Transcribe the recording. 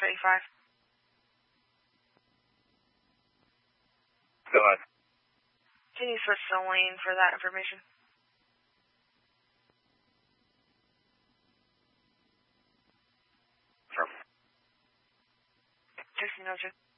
35. Go ahead. Can you switch the lane for that information? Sure. 1602.